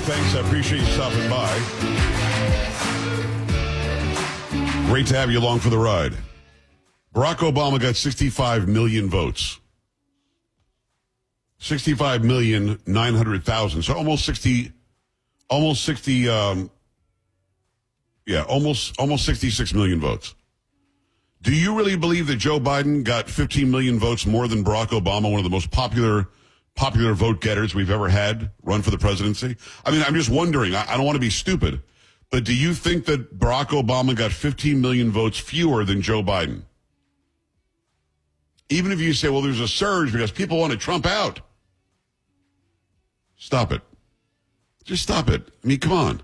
thanks. I appreciate you stopping by. Great to have you along for the ride. Barack Obama got 65 million votes. 65,900,000. So almost 66 million votes. Do you really believe that Joe Biden got 15 million votes more than Barack Obama, one of the most popular vote getters we've ever had run for the presidency? I mean, I'm just wondering. I don't want to be stupid, but do you think that Barack Obama got 15 million votes fewer than Joe Biden? Even if you say, well, there's a surge because people wanted Trump out. Stop it. Just stop it. I mean, come on.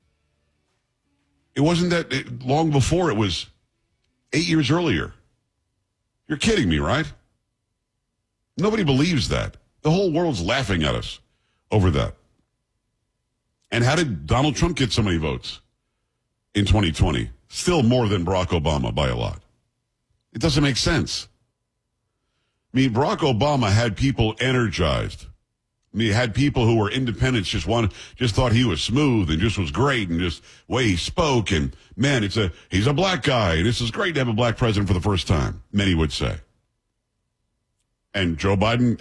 It wasn't that long before. It was 8 years earlier. You're kidding me, right? Nobody believes that. The whole world's laughing at us over that. And how did Donald Trump get so many votes in 2020? Still more than Barack Obama by a lot. It doesn't make sense. I mean, Barack Obama had people energized. I mean, he had people who were independents just thought he was smooth and just was great and just the way he spoke. And man, he's a black guy. And this is great to have a black president for the first time, many would say. And Joe Biden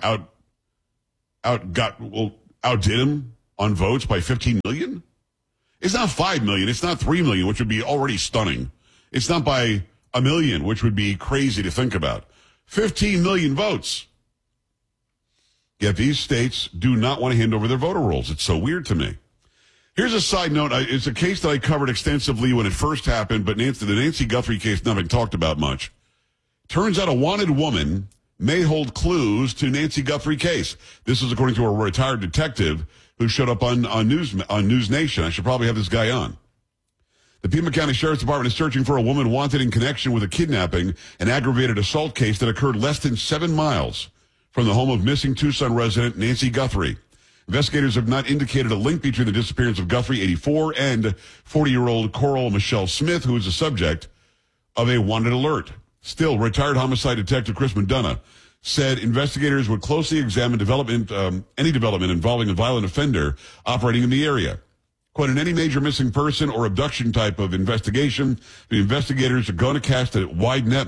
outdid him on votes by 15 million. It's not 5 million. It's not 3 million, which would be already stunning. It's not by a million, which would be crazy to think about. 15 million votes. Yet these states do not want to hand over their voter rolls. It's so weird to me. Here's a side note. It's a case that I covered extensively when it first happened, but the Nancy Guthrie case not been talked about much. Turns out a wanted woman may hold clues to Nancy Guthrie case. This is according to a retired detective who showed up on News Nation. I should probably have this guy on. The Pima County Sheriff's Department is searching for a woman wanted in connection with a kidnapping and aggravated assault case that occurred less than 7 miles from the home of missing Tucson resident Nancy Guthrie. Investigators have not indicated a link between the disappearance of Guthrie, 84, and 40-year-old Coral Michelle Smith, who is the subject of a wanted alert. Still, retired homicide detective Chris McDonough said investigators would closely examine any development involving a violent offender operating in the area. Quote, in any major missing person or abduction type of investigation, the investigators are going to cast a wide net.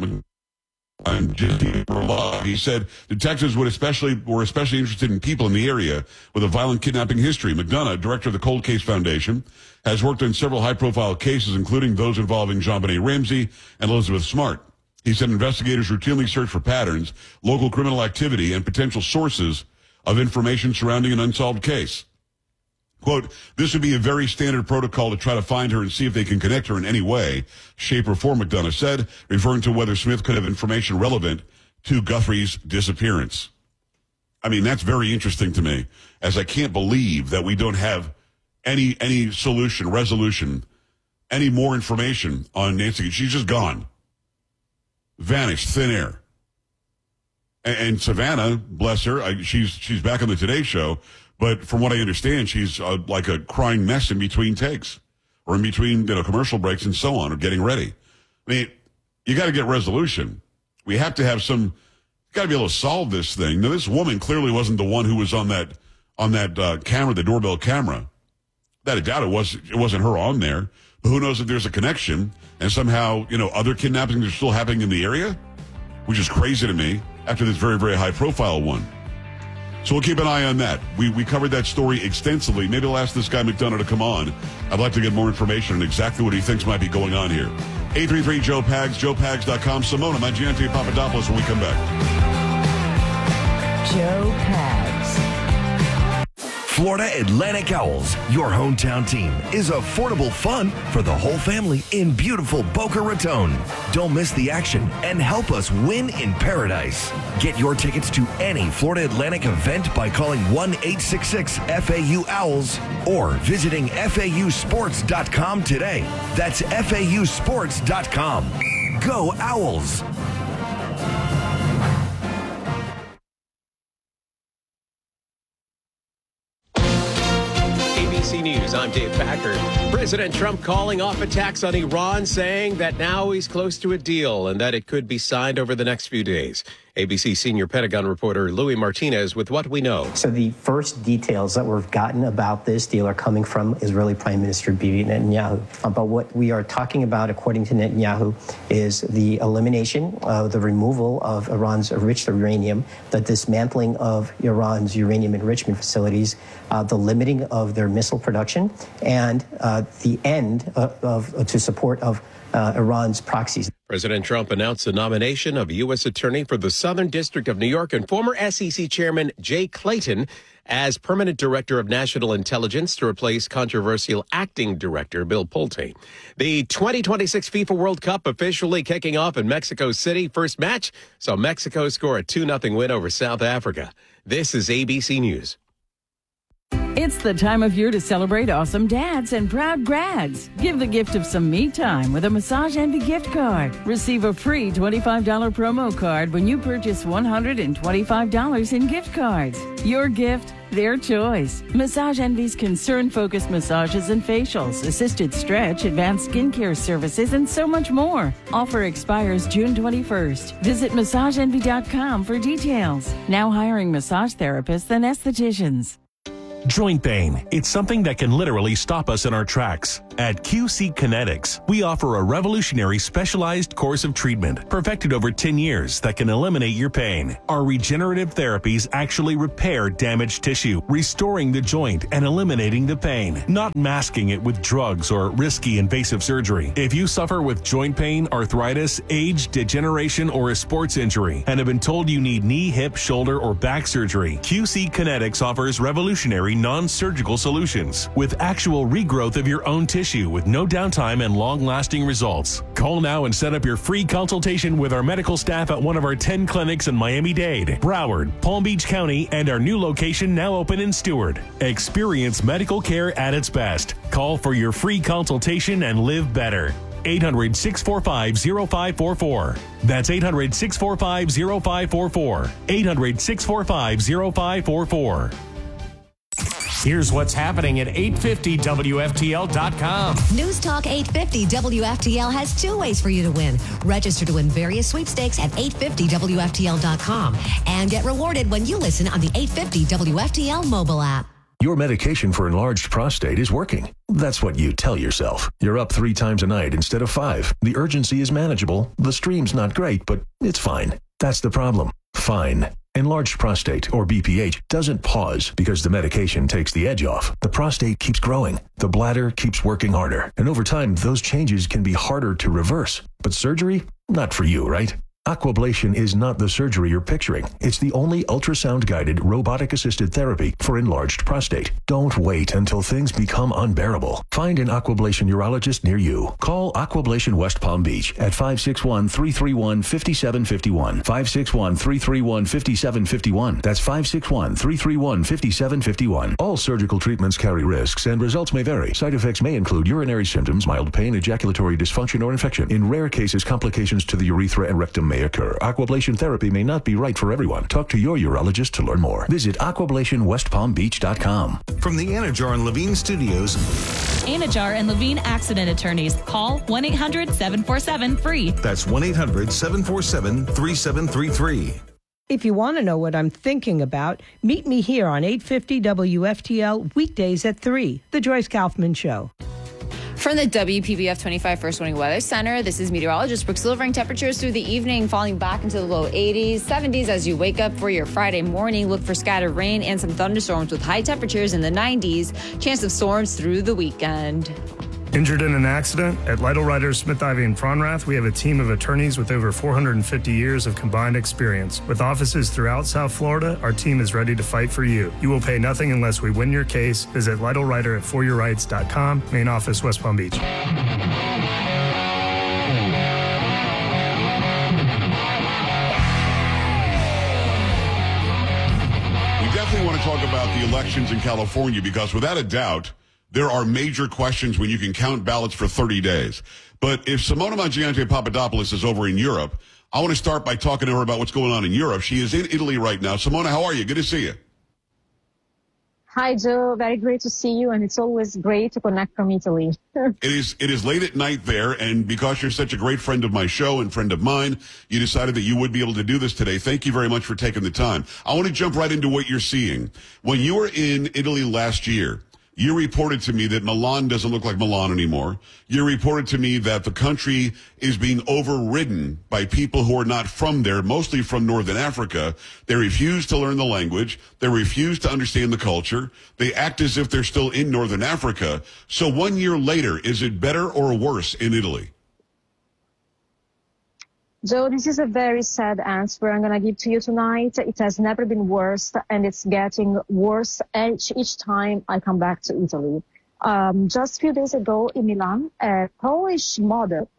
He said detectives were especially interested in people in the area with a violent kidnapping history. McDonough, director of the Cold Case Foundation, has worked on several high-profile cases, including those involving JonBenet Ramsey and Elizabeth Smart. He said investigators routinely search for patterns, local criminal activity, and potential sources of information surrounding an unsolved case. Quote, this would be a very standard protocol to try to find her and see if they can connect her in any way, shape, or form, McDonough said, referring to whether Smith could have information relevant to Guthrie's disappearance. I mean, that's very interesting to me, as I can't believe that we don't have any resolution, any more information on Nancy. She's just gone. Vanished, thin air. And Savannah, bless her, she's back on the Today Show. But from what I understand, she's like a crying mess in between takes or in between commercial breaks and so on, or getting ready. I mean, you got to get resolution. We have to have got to be able to solve this thing. Now, this woman clearly wasn't the one who was on that camera, the doorbell camera. Without a doubt, it wasn't her on there. But who knows if there's a connection and somehow, other kidnappings are still happening in the area, which is crazy to me after this very, very high profile one. So we'll keep an eye on that. We covered that story extensively. Maybe I'll ask this guy McDonough to come on. I'd like to get more information on exactly what he thinks might be going on here. 833-JOE-PAGS, joepags.com. Simona Mangiante Papadopoulos when we come back. Joe Pags. Florida Atlantic Owls, your hometown team, is affordable fun for the whole family in beautiful Boca Raton. Don't miss the action and help us win in paradise. Get your tickets to any Florida Atlantic event by calling 1-866-FAU-OWLS or visiting FAUsports.com today. That's FAUsports.com. Go Owls! ABC News, I'm Dave Packard. President Trump calling off attacks on Iran, saying that now he's close to a deal and that it could be signed over the next few days. ABC senior Pentagon reporter Louis Martinez with what we know. So the first details that we've gotten about this deal are coming from Israeli Prime Minister Bibi Netanyahu. But what we are talking about, according to Netanyahu, is the elimination, the removal of Iran's enriched uranium, the dismantling of Iran's uranium enrichment facilities, the limiting of their missile production, and the end to support of Iran's proxies. President Trump announced the nomination of U.S. Attorney for the Southern District of New York and former SEC Chairman Jay Clayton as permanent director of national intelligence to replace controversial acting director Bill Pulte. The 2026 FIFA World Cup officially kicking off in Mexico City. First match saw Mexico score a 2-0 win over South Africa. This is ABC News. It's the time of year to celebrate awesome dads and proud grads. Give the gift of some me time with a Massage Envy gift card. Receive a free $25 promo card when you purchase $125 in gift cards. Your gift, their choice. Massage Envy's concern-focused massages and facials, assisted stretch, advanced skincare services, and so much more. Offer expires June 21st. Visit MassageEnvy.com for details. Now hiring massage therapists and estheticians. Joint pain. It's something that can literally stop us in our tracks. At QC Kinetics, we offer a revolutionary specialized course of treatment perfected over 10 years that can eliminate your pain. Our regenerative therapies actually repair damaged tissue, restoring the joint and eliminating the pain, not masking it with drugs or risky invasive surgery. If you suffer with joint pain, arthritis, age, degeneration, or a sports injury and have been told you need knee, hip, shoulder, or back surgery, QC Kinetics offers revolutionary non-surgical solutions with actual regrowth of your own tissue with no downtime and long-lasting results. Call now and set up your free consultation with our medical staff at one of our 10 clinics in Miami-Dade, Broward, Palm Beach County, and our new location now open in Stewart. Experience medical care at its best. Call for your free consultation and live better. 800-645-0544. That's 800-645-0544. 800-645-0544. Here's what's happening at 850WFTL.com. News Talk 850 WFTL has two ways for you to win. Register to win various sweepstakes at 850WFTL.com and get rewarded when you listen on the 850 WFTL mobile app. Your medication for enlarged prostate is working. That's what you tell yourself. You're up 3 times a night instead of 5. The urgency is manageable. The stream's not great, but it's fine. That's the problem. Fine. Enlarged prostate, or BPH, doesn't pause because the medication takes the edge off. The prostate keeps growing. The bladder keeps working harder. And over time, those changes can be harder to reverse. But surgery? Not for you, right? Aquablation is not the surgery you're picturing. It's the only ultrasound-guided, robotic-assisted therapy for enlarged prostate. Don't wait until things become unbearable. Find an Aquablation urologist near you. Call Aquablation West Palm Beach at 561-331-5751. 561-331-5751. That's 561-331-5751. All surgical treatments carry risks and results may vary. Side effects may include urinary symptoms, mild pain, ejaculatory dysfunction, or infection. In rare cases, complications to the urethra and rectum may occur. Aquablation therapy may not be right for everyone. Talk to your urologist to learn more. Visit AquablationWestPalmBeach.com. From the Anajar and Levine Studios. Anajar and Levine Accident Attorneys. Call 1-800-747-FREE. That's 1-800-747-3733. If you want to know what I'm thinking about, meet me here on 850 WFTL weekdays at 3, The Joyce Kaufman Show. From the WPBF 25 First Warning Weather Center, this is meteorologist Brooke Silvering. Temperatures through the evening falling back into the low 80s, 70s as you wake up for your Friday morning. Look for scattered rain and some thunderstorms with high temperatures in the 90s. Chance of storms through the weekend. Injured in an accident? At Lytle Ryder, Smith, Ivy, and Fronrath, we have a team of attorneys with over 450 years of combined experience. With offices throughout South Florida, our team is ready to fight for you. You will pay nothing unless we win your case. Visit Lytle Ryder at foryourrights.com. Main office, West Palm Beach. We definitely want to talk about the elections in California because without a doubt, there are major questions when you can count ballots for 30 days. But if Simona Mangiante Papadopoulos is over in Europe, I want to start by talking to her about what's going on in Europe. She is in Italy right now. Simona, how are you? Good to see you. Hi, Joe. Very great to see you, and it's always great to connect from Italy. It is late at night there, and because you're such a great friend of my show and friend of mine, you decided that you would be able to do this today. Thank you very much for taking the time. I want to jump right into what you're seeing. When you were in Italy last year, you reported to me that Milan doesn't look like Milan anymore. You reported to me that the country is being overridden by people who are not from there, mostly from Northern Africa. They refuse to learn the language. They refuse to understand the culture. They act as if they're still in Northern Africa. So 1 year later, is it better or worse in Italy? Joe, this is a very sad answer I'm going to give to you tonight. It has never been worse, and it's getting worse each time I come back to Italy. Just a few days ago in Milan, a Polish model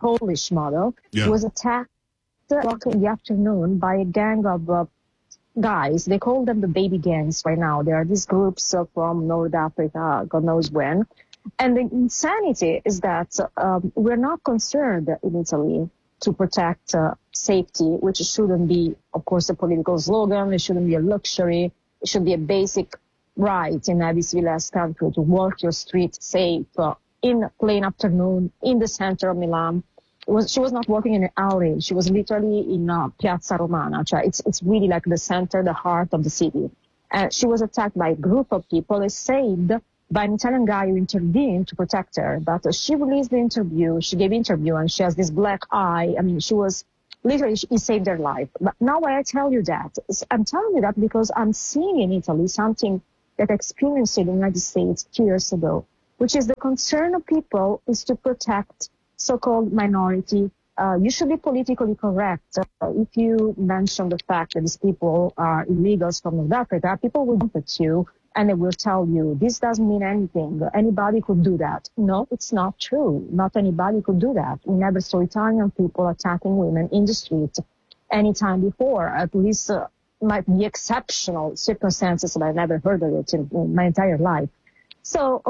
was attacked in the afternoon by a gang of guys. They call them the baby gangs right now. There are these groups from North Africa, God knows when. And the insanity is that we're not concerned in Italy to protect safety, which shouldn't be, of course, a political slogan. It shouldn't be a luxury. It should be a basic right in every civilized country to walk your street safe in a plain afternoon in the center of Milan. She was not walking in an alley. She was literally in Piazza Romana. It's really like the center, the heart of the city. She was attacked by a group of people. They saved by an Italian guy who intervened to protect her. But she released the interview. She gave interview, and she has this black eye. I mean, she was literally, he saved her life. But now why I tell you that? I'm telling you that because I'm seeing in Italy something that I experienced in the United States 2 years ago, which is the concern of people is to protect so-called minority. You should be politically correct. If you mention the fact that these people are illegals from North Africa, people will look at you and they will tell you, this doesn't mean anything. Anybody could do that. No, it's not true. Not anybody could do that. We never saw Italian people attacking women in the street any time before. At least might be exceptional circumstances, but I never heard of it in my entire life. So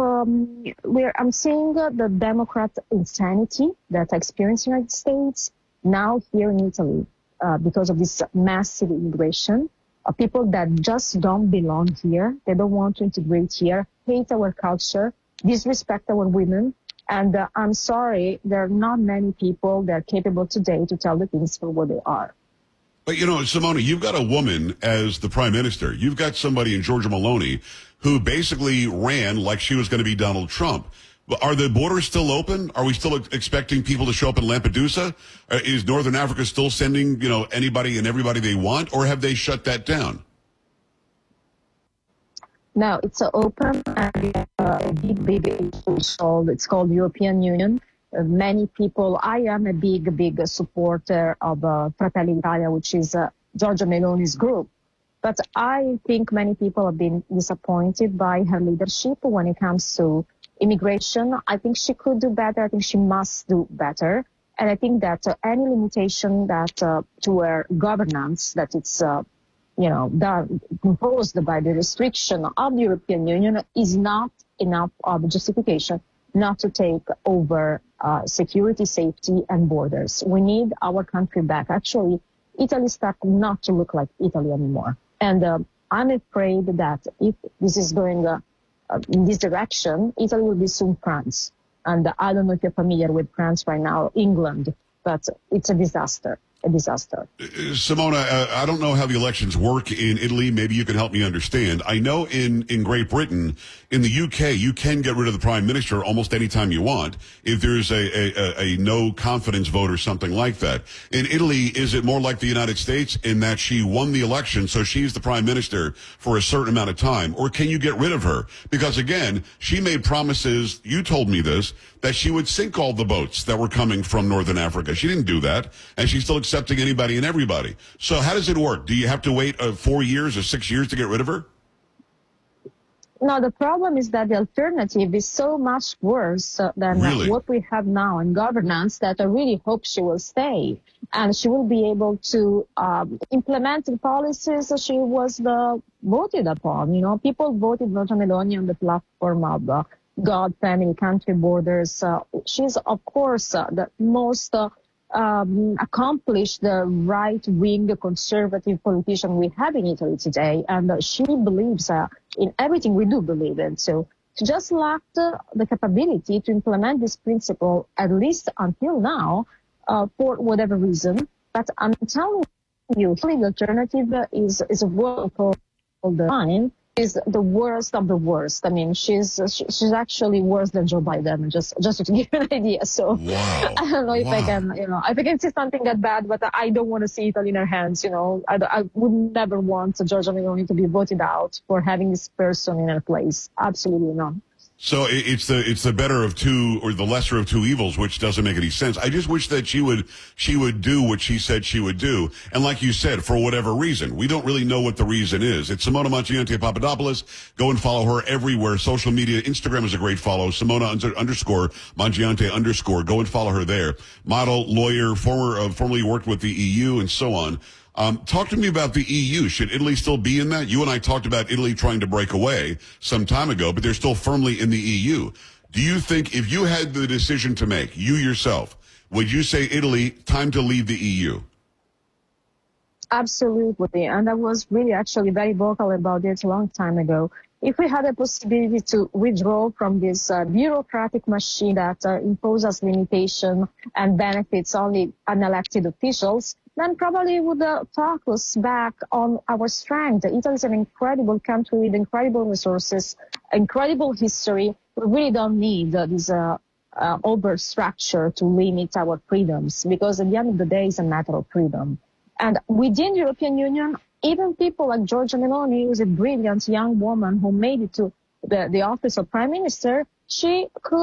I'm seeing the Democrat insanity that I experienced in the United States now here in Italy because of this massive immigration. People that just don't belong here. They don't want to integrate here, hate our culture, disrespect our women. And I'm sorry, there are not many people that are capable today to tell the things for what they are. But, you know, Simona, you've got a woman as the prime minister. You've got somebody in Giorgia Meloni who basically ran like she was going to be Donald Trump. Are the borders still open? Are we still expecting people to show up in Lampedusa? Is Northern Africa still sending, you know, anybody and everybody they want, or have they shut that down? No, it's open, and a big issue. It's called European Union. Many people, I am a big supporter of Fratelli d'Italia, which is Giorgia Meloni's group. But I think many people have been disappointed by her leadership when it comes to immigration. I think she could do better. I think she must do better. And I think that any limitation that to her governance, that it's imposed by the restriction of the European Union, is not enough of a justification not to take over security, safety, and borders. We need our country back. Actually, Italy started not to look like Italy anymore. And I'm afraid that if this is going in this direction, Italy will be soon France. And I don't know if you're familiar with France right now, England, but it's a disaster. Simona, I don't know how the elections work in Italy. Maybe you can help me understand. I know in Great Britain, in the UK, you can get rid of the prime minister almost any time you want if there's a no confidence vote or something like that. In Italy, is it more like the United States in that she won the election, so she's the prime minister for a certain amount of time? Or can you get rid of her? Because again, she made promises, you told me this, that she would sink all the boats that were coming from Northern Africa. She didn't do that, and she's still accepting anybody and everybody. So how does it work? Do you have to wait 4 years or 6 years to get rid of her? No, the problem is that the alternative is so much worse than what we have now in governance that I really hope she will stay. And she will be able to implement the policies she was voted upon. You know, people voted Giorgia Meloni on the platform of God, family, country, borders. She's, of course, the most accomplish the right-wing conservative politician we have in Italy today. And she believes in everything we do believe in. So she just lacked the capability to implement this principle, at least until now, for whatever reason. But I'm telling you, the alternative is a word called the line. Is the worst of the worst. I mean, she's actually worse than Joe Biden, just to give you an idea. So wow. I don't know if I can, if I can say something that bad, but I don't want to see Italy in her hands. I would never want Giorgia Meloni to be voted out for having this person in her place. Absolutely not. So it's the better of two, or the lesser of two evils, which doesn't make any sense. I just wish that she would do what she said she would do. And like you said, for whatever reason, we don't really know what the reason is. It's Simona Mangiante Papadopoulos. Go and follow her everywhere. Social media, Instagram is a great follow. Simona _ Mangiante _ Go and follow her there. Model, lawyer, formerly worked with the EU and so on. Talk to me about the EU. Should Italy still be in that? You and I talked about Italy trying to break away some time ago, but they're still firmly in the EU. Do you think if you had the decision to make, you yourself, would you say, Italy, time to leave the EU? Absolutely. And I was really actually very vocal about it a long time ago. If we had a possibility to withdraw from this bureaucratic machine that imposes limitation and benefits only unelected officials, then probably would focus back on our strength. Italy is an incredible country with incredible resources, incredible history. We really don't need this overstructure to limit our freedoms, because at the end of the day, it's a matter of freedom. And within the European Union, even people like Giorgia Meloni, who's a brilliant young woman who made it to the office of Prime Minister, she could